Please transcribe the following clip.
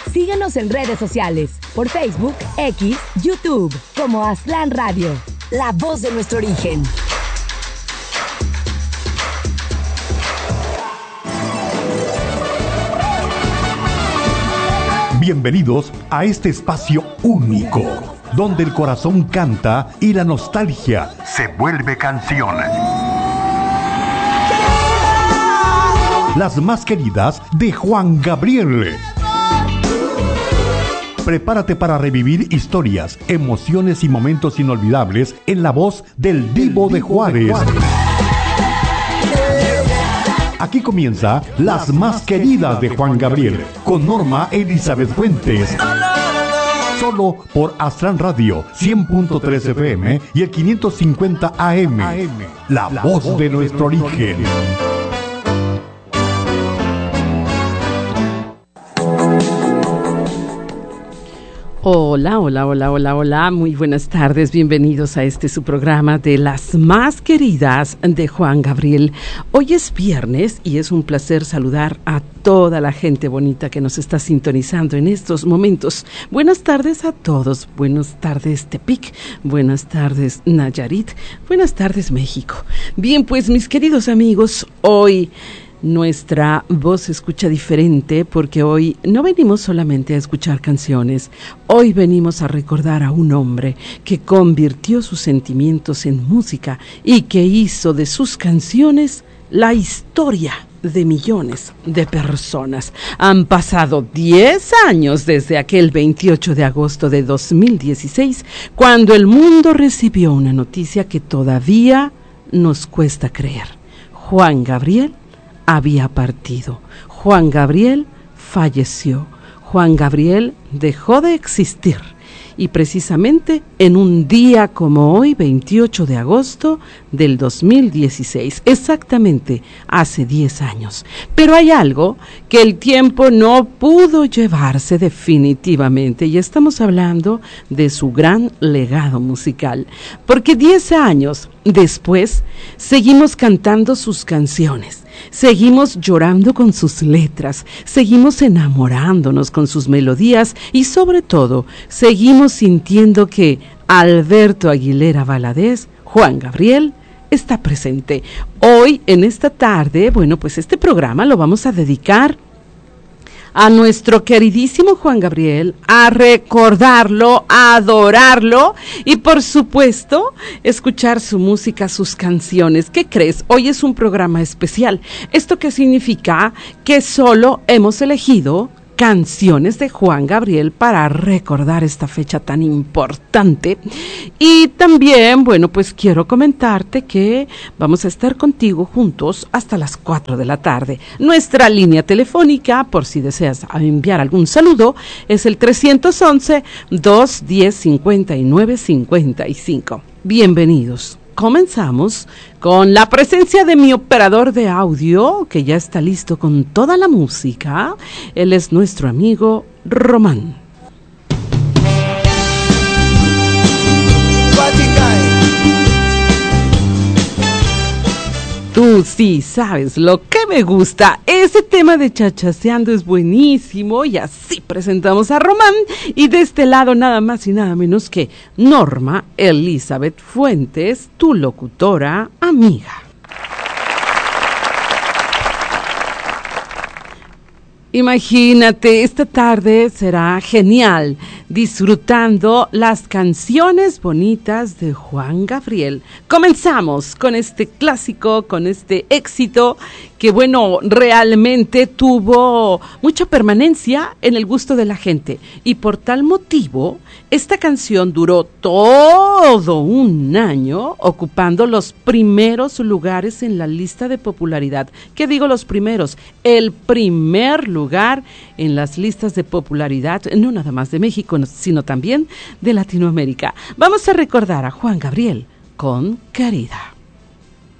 Síguenos en redes sociales, por Facebook, X, YouTube, como Aztlán Radio, la voz de nuestro origen. Bienvenidos a este espacio único, donde el corazón canta y la nostalgia se vuelve canción. Las más queridas de Juan Gabriel. Prepárate para revivir historias, emociones y momentos inolvidables en la voz del Divo de Juárez. Aquí comienza Las Más Queridas de Juan Gabriel, con Norma Elizabeth Fuentes. Solo por Aztlán Radio, 100.3 FM y el 550 AM. La voz de nuestro origen. Hola, muy buenas tardes, bienvenidos a su programa de Las Más Queridas de Juan Gabriel. Hoy es viernes y es un placer saludar a toda la gente bonita que nos está sintonizando en estos momentos. Buenas tardes a todos, buenas tardes Tepic, buenas tardes Nayarit, buenas tardes México. Bien, pues mis queridos amigos, hoy nuestra voz se escucha diferente porque hoy no venimos solamente a escuchar canciones, hoy venimos a recordar a un hombre que convirtió sus sentimientos en música y que hizo de sus canciones la historia de millones de personas. Han pasado 10 años desde aquel 28 de agosto de 2016, cuando el mundo recibió una noticia que todavía nos cuesta creer. Juan Gabriel había partido. Juan Gabriel falleció. Juan Gabriel dejó de existir. Y precisamente en un día como hoy, 28 de agosto del 2016, exactamente hace 10 años. Pero hay algo que el tiempo no pudo llevarse definitivamente, y estamos hablando de su gran legado musical, porque 10 años después seguimos cantando sus canciones. Seguimos llorando con sus letras, seguimos enamorándonos con sus melodías y sobre todo seguimos sintiendo que Alberto Aguilera Valadez, Juan Gabriel, está presente. Hoy, en esta tarde, pues este programa lo vamos a dedicar a nuestro queridísimo Juan Gabriel, a recordarlo, a adorarlo y por supuesto escuchar su música, sus canciones. ¿Qué crees? Hoy es un programa especial. ¿Esto qué significa? Que solo hemos elegido canciones de Juan Gabriel para recordar esta fecha tan importante. Y también, pues quiero comentarte que vamos a estar contigo juntos hasta las 4 de la tarde. Nuestra línea telefónica, por si deseas enviar algún saludo, es el 311-210-5955. Bienvenidos. Comenzamos con la presencia de mi operador de audio, que ya está listo con toda la música. Él es nuestro amigo Román. Tú sí sabes lo que me gusta. Ese tema de Chachaceando es buenísimo y así presentamos a Román. Y de este lado nada más y nada menos que Norma Elizabeth Fuentes, tu locutora amiga. Imagínate, esta tarde será genial, disfrutando las canciones bonitas de Juan Gabriel. Comenzamos con este clásico, con este éxito que realmente tuvo mucha permanencia en el gusto de la gente. Y por tal motivo, esta canción duró todo un año ocupando los primeros lugares en la lista de popularidad. ¿Qué digo los primeros? El primer lugar en las listas de popularidad, no nada más de México, sino también de Latinoamérica. Vamos a recordar a Juan Gabriel con Querida.